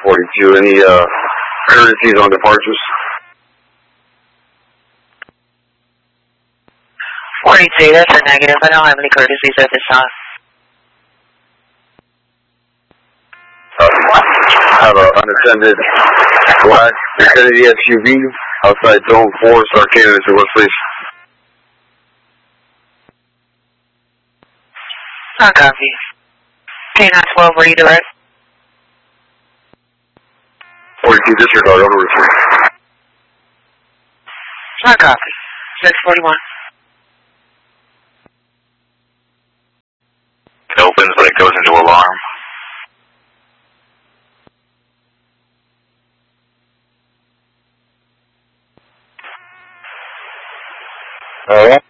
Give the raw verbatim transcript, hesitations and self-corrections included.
forty-two. Any uh, courtesies on departures? forty-two, that's a negative. I don't have any courtesies at this time. Uh, have an unattended black Infiniti S U V outside Zone four, Sarcana to West Police. I copy. K nine twelve, were you direct? forty-two, disregard, over report. I copy. six forty-one. It opens, but it goes into alarm. All right.